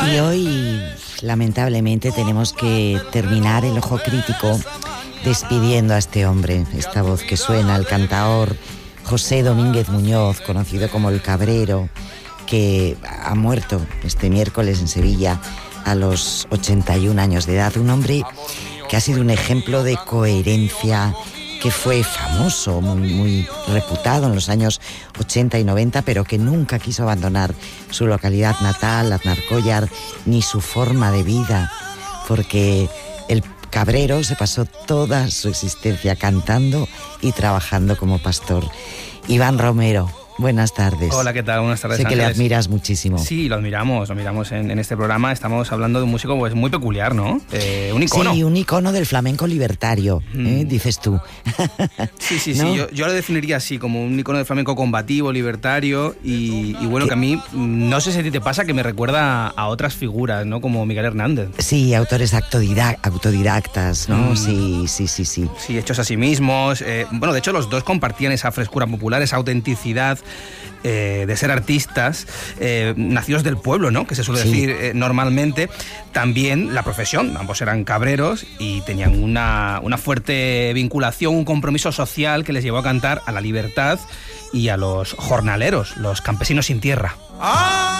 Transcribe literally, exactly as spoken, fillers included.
Y hoy, lamentablemente, tenemos que terminar el Ojo Crítico despidiendo a este hombre. Esta voz que suena, el cantaor José Domínguez Muñoz, conocido como El Cabrero, que ha muerto este miércoles en Sevilla a los ochenta y un años de edad. Un hombre que ha sido un ejemplo de coherencia, que fue famoso, muy, muy reputado en los años ochenta y noventa, pero que nunca quiso abandonar su localidad natal, Aznarcóllar, ni su forma de vida, porque el Cabrero se pasó toda su existencia cantando y trabajando como pastor. Iván Romero, buenas tardes. Hola, ¿qué tal? Buenas tardes, Sé que Ángeles. le admiras muchísimo. Sí, lo admiramos, lo admiramos en, en este programa. Estamos hablando de un músico pues muy peculiar, ¿no? Eh, un icono. Sí, un icono del flamenco libertario, mm. ¿eh? Dices tú. Sí, sí, ¿no? sí. Yo, yo lo definiría así, como un icono del flamenco combativo, libertario y, y bueno, que a mí, no sé si a ti te pasa, que me recuerda a otras figuras, ¿no? Como Miguel Hernández. Sí, autores autodidac- autodidactas, ¿no? Mm. Sí, sí, sí, sí. Sí, hechos a sí mismos. Eh, bueno, de hecho, los dos compartían esa frescura popular, esa autenticidad eh, de ser artistas, eh, nacidos del pueblo, ¿no? Que se suele sí. decir eh, normalmente. También la profesión, ambos eran cabreros y tenían una, una fuerte vinculación, un compromiso social que les llevó a cantar a la libertad y a los jornaleros, los campesinos sin tierra. ¡Ah!